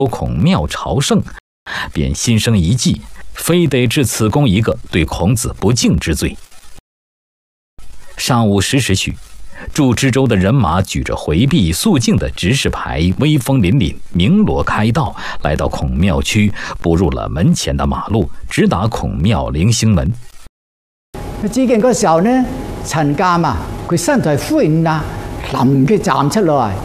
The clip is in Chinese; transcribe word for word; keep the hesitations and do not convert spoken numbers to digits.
孔庙朝圣，便心生一计，非得治此公一个对孔子不敬之罪。上午十时许，驻知州的人马举着回避肃静的指示牌，威风凛凛，鸣锣开道，来到孔庙区，步入了门前的马路，直达孔廟棂星門。 只見嗰時候呢，陳鑑啊，佢身材灰啦，臨嘅站出來。